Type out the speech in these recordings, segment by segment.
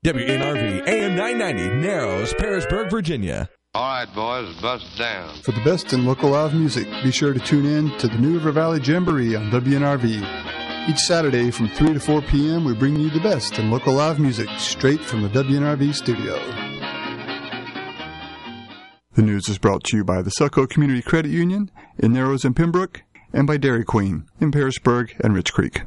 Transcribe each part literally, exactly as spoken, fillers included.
W N R V, A M nine ninety, Narrows, Pearisburg, Virginia. All right, boys, bust down. For the best in local live music, be sure to tune in to the New River Valley Jamboree on W N R V. Each Saturday from three to four p.m., we bring you the best in local live music straight from the W N R V studio. The news is brought to you by the Succo Community Credit Union in Narrows and Pembroke, and by Dairy Queen in Pearisburg and Rich Creek.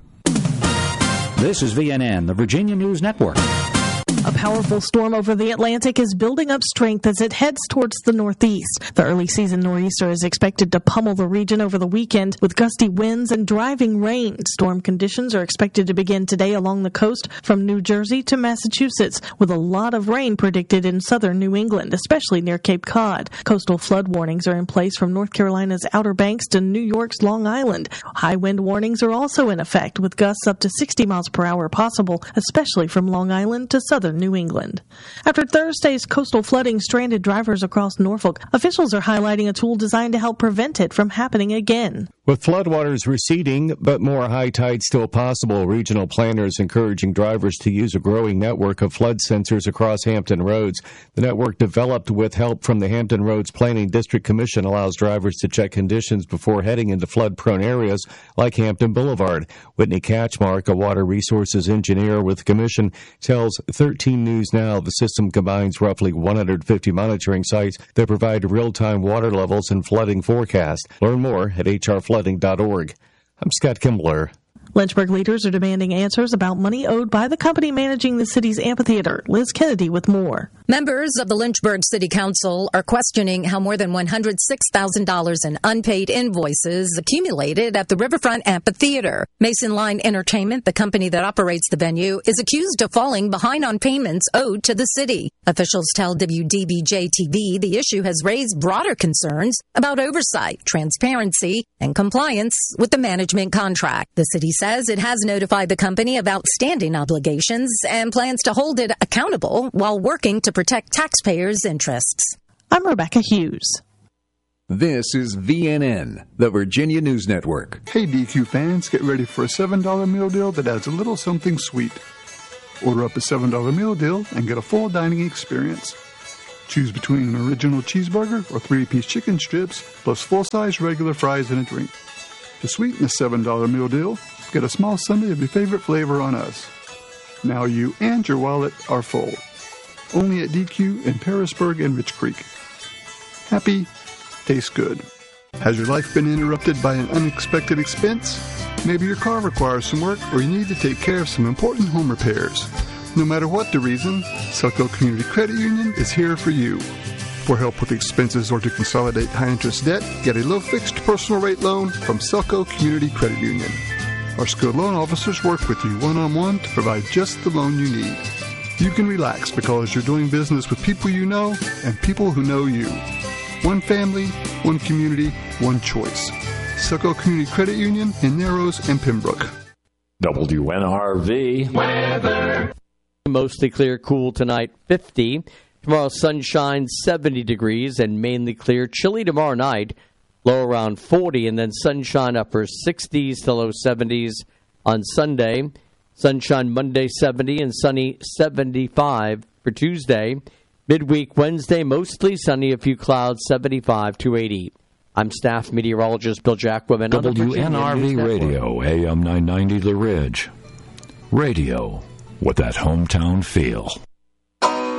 This is V N N, the Virginia News Network. A powerful storm over the Atlantic is building up strength as it heads towards the northeast. The early season nor'easter is expected to pummel the region over the weekend with gusty winds and driving rain. Storm conditions are expected to begin today along the coast from New Jersey to Massachusetts, with a lot of rain predicted in southern New England, especially near Cape Cod. Coastal flood warnings are in place from North Carolina's Outer Banks to New York's Long Island. High wind warnings are also in effect, with gusts up to sixty miles per hour possible, especially from Long Island to southern New England. After Thursday's coastal flooding stranded drivers across Norfolk, officials are highlighting a tool designed to help prevent it from happening again. With floodwaters receding, but more high tide still possible, regional planners encouraging drivers to use a growing network of flood sensors across Hampton Roads. The network, developed with help from the Hampton Roads Planning District Commission, allows drivers to check conditions before heading into flood-prone areas like Hampton Boulevard. Whitney Catchmark, a water resources engineer with the Commission, tells thirteen News Now the system combines roughly one hundred fifty monitoring sites that provide real-time water levels and flooding forecast. Learn more at h r flooding dot org. I'm Scott Kimbler. Lynchburg leaders are demanding answers about money owed by the company managing the city's amphitheater. Liz Kennedy with more. Members of the Lynchburg City Council are questioning how more than one hundred six thousand dollars in unpaid invoices accumulated at the Riverfront Amphitheater. Mason Line Entertainment, the company that operates the venue, is accused of falling behind on payments owed to the city. Officials tell W D B J T V the issue has raised broader concerns about oversight, transparency, and compliance with the management contract. The city says it has notified the company of outstanding obligations and plans to hold it accountable while working to protect taxpayers' interests. I'm Rebecca Hughes. This is V N N, the Virginia News Network. Hey D Q fans, get ready for a seven dollar meal deal that adds a little something sweet. Order up a seven dollar meal deal and get a full dining experience. Choose between an original cheeseburger or three-piece chicken strips, plus full-size regular fries and a drink. To sweeten the seven dollar meal deal, get a small sundae of your favorite flavor on us. Now you and your wallet are full. Only at D Q in Pearisburg and Rich Creek. Happy, tastes good. Has your life been interrupted by an unexpected expense? Maybe your car requires some work or you need to take care of some important home repairs. No matter what the reason, Succo Community Credit Union is here for you. For help with expenses or to consolidate high-interest debt, get a low-fixed personal rate loan from Succo Community Credit Union. Our skilled loan officers work with you one-on-one to provide just the loan you need. You can relax because you're doing business with people you know and people who know you. One family, one community, one choice. Succo Community Credit Union in Narrows and Pembroke. W N R V weather. Mostly clear, cool tonight, fifty. Tomorrow, sunshine, seventy degrees, and mainly clear. Chilly tomorrow night, low around forty, and then sunshine upper sixties to low seventies on Sunday. Sunshine Monday, seventy, and sunny seventy-five for Tuesday. Midweek Wednesday, mostly sunny, a few clouds, seventy-five to eighty. I'm staff meteorologist Bill Jackwoman. W N R V Radio, A M nine ninety The Ridge. Radio with that hometown feel.